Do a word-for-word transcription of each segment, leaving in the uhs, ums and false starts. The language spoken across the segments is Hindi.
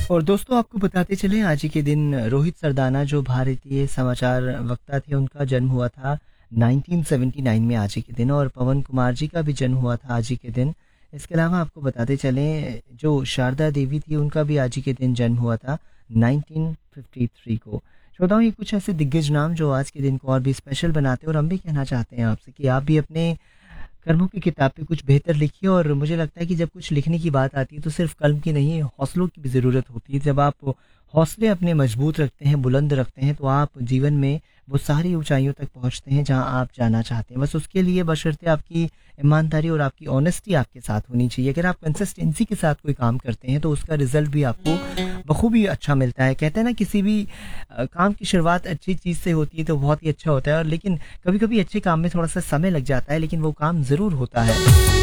और दोस्तों आपको बताते चलें आज ही के दिन रोहित सरदाना जो भारतीय समाचार वक्ता थे उनका जन्म हुआ था नाइनटीन सेवेंटी नाइन में आज ही के दिन, और पवन कुमार जी का भी जन्म हुआ था आज ही के दिन। इसके अलावा आपको बताते चलें जो शारदा देवी थी उनका भी आज ही के दिन जन्म हुआ था नाइनटीन फिफ्टी थ्री को। श्रोताओं, ये कुछ ऐसे दिग्गज नाम जो आज के दिन को और भी स्पेशल बनाते हैं, और हम भी कहना चाहते हैं आपसे कि आप भी अपने कर्मों की किताब पे कुछ बेहतर लिखिए। और मुझे लगता है कि जब कुछ लिखने की बात आती है तो सिर्फ कलम की नहीं, हौसलों की भी ज़रूरत होती है। जब आप हौसले अपने मजबूत रखते हैं, बुलंद रखते हैं, तो आप जीवन में वो सारी ऊंचाइयों तक पहुंचते हैं जहां आप जाना चाहते हैं। बस उसके लिए बशर्ते आपकी ईमानदारी और आपकी ऑनेस्टी आपके साथ होनी चाहिए। अगर आप कंसिस्टेंसी के साथ कोई काम करते हैं तो उसका रिजल्ट भी आपको बखूबी अच्छा मिलता है। कहते हैं ना, किसी भी काम की शुरुआत अच्छी चीज़ से होती है तो बहुत ही अच्छा होता है, और लेकिन कभी कभी अच्छे काम में थोड़ा सा समय लग जाता है, लेकिन वो काम ज़रूर होता है।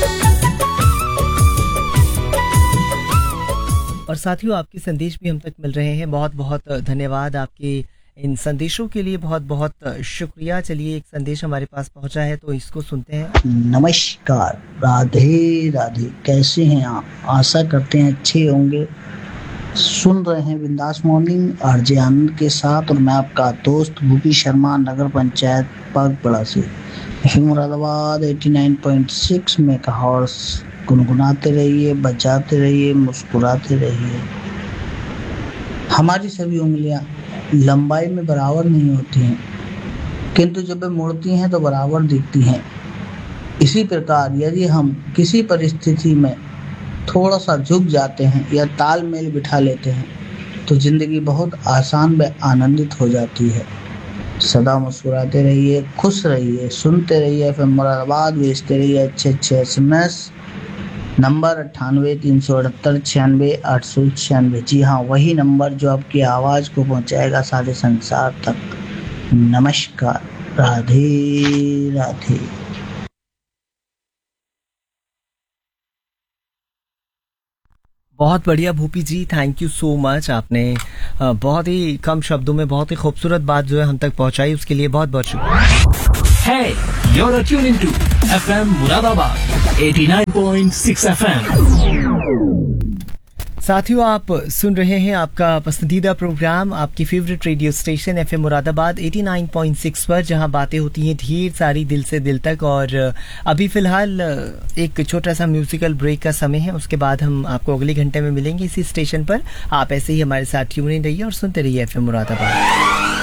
और साथियों, आपके संदेश भी हम तक मिल रहे हैं। बहुत बहुत धन्यवाद आपके इन संदेशों के लिए, बहुत बहुत शुक्रिया। चलिए, एक संदेश हमारे पास पहुंचा है तो इसको सुनते हैं। नमस्कार, राधे राधे, कैसे हैं आप? आशा करते हैं अच्छे होंगे। सुन रहे हैं बिंदास मॉर्निंग आरजे आनंद के साथ, और मैं आपका दोस्त भूपी शर्मा, नगर पंचायत पागपड़ा से। Moradabad eighty nine point six में का हॉर्स गुनगुनाते रहिए, बजाते रहिए, मुस्कुराते रहिए। हमारी सभी उंगलियां लंबाई में बराबर नहीं होती हैं, किंतु जब वे मुड़ती हैं तो बराबर दिखती हैं। इसी प्रकार यदि हम किसी परिस्थिति में थोड़ा सा झुक जाते हैं या तालमेल बिठा लेते हैं तो जिंदगी बहुत आसान व आनंदित हो जाती है। सदा मुस्कुराते रहिए, खुश रहिए, सुनते रहिए, फिर मुरादाबाद भेजते रहिए अच्छे अच्छे एस एम एस नंबर अट्ठानवे तीन सौ अठहत्तर छियानवे आठ सौ छियानवे। जी हाँ, वही नंबर जो आपकी आवाज़ को पहुंचाएगा सारे संसार तक। नमस्कार, राधे राधे। बहुत बढ़िया भूपी जी, थैंक यू सो मच। आपने बहुत ही कम शब्दों में बहुत ही खूबसूरत बात जो है हम तक पहुंचाई, उसके लिए बहुत बहुत शुक्रिया। Hey, you're tuned into F M Muradabad eighty nine point six F M। साथियों, आप सुन रहे हैं आपका पसंदीदा प्रोग्राम, आपकी favourite radio station F M Moradabad eighty nine point six पर, जहां बातें होती हैं ढेर सारी दिल से दिल तक। और अभी फिलहाल एक छोटा सा म्यूजिकल ब्रेक का समय है, उसके बाद हम आपको अगले घंटे में मिलेंगे इसी स्टेशन पर। आप ऐसे ही हमारे साथ ट्यून इन रहिए और सुनते रहिए एफ एम मुरादाबाद।